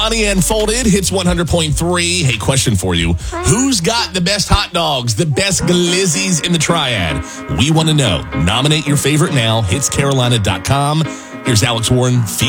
Honey Unfolded hits 100.3. Hey, question for you. Who's got the best hot dogs, the best glizzies in the triad? We want to know. Nominate your favorite now. Hitscarolina.com. Here's Alex Warren.